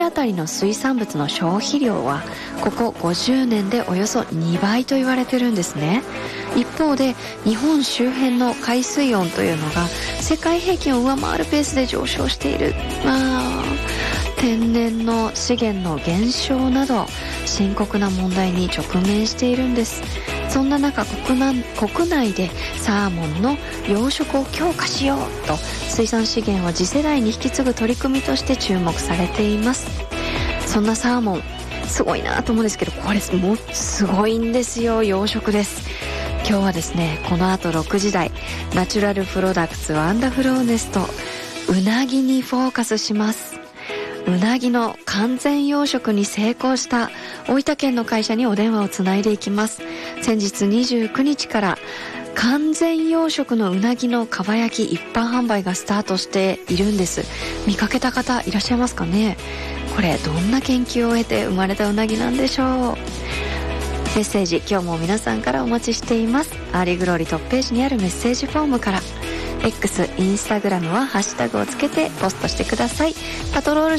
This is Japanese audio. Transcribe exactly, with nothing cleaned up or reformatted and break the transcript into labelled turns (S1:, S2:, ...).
S1: あたりの水産物の消費量はここごじゅうねんでおよそにばいと言われてるんですね。一方で日本周辺の海水温というのが世界平均を上回るペースで上昇している。まあ天然の資源の減少など深刻な問題に直面しているんです。そんな中、国内、国内でサーモンの養殖を強化しようと水産資源を次世代に引き継ぐ取り組みとして注目されています。そんなサーモンすごいなと思うんですけど、これもすごいんですよ。養殖です。今日はですね、この後ろくじ台ナチュラルプロダクツワンダフルオネストうなぎにフォーカスします。うなぎの完全養殖に成功した大分県の会社にお電話をつないでいきます。先日にじゅうくにちから完全養殖のうなぎのかば焼き一般販売がスタートしているんです。見かけた方いらっしゃいますかね。これどんな研究を経て生まれたうなぎなんでしょう。メッセージ今日も皆さんからお待ちしています。アーリーグローリートップページにあるメッセージフォームから、 X、インスタグラムはハッシュタグをつけてポストしてください。パトロール